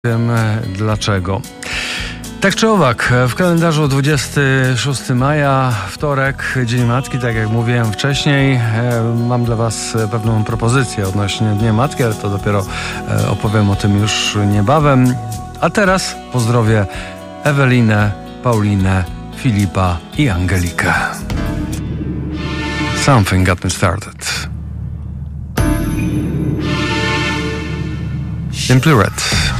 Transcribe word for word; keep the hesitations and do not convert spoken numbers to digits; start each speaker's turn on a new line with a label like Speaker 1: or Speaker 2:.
Speaker 1: Wiem dlaczego. Tak czy owak, w kalendarzu dwudziestego szóstego maja, wtorek, Dzień Matki, tak jak mówiłem wcześniej, mam dla Was pewną propozycję odnośnie Dnia Matki, ale to dopiero opowiem o tym już niebawem. A teraz pozdrowię Ewelinę, Paulinę, Filipa i Angelikę. Something got me started. Simply Red.